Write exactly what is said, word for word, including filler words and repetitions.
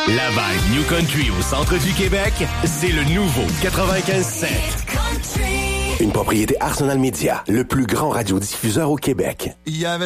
La vague New Country au centre du Québec, c'est le nouveau quatre-vingt-quinze sept. Une propriété Arsenal Media, le plus grand radiodiffuseur au Québec. Il y avait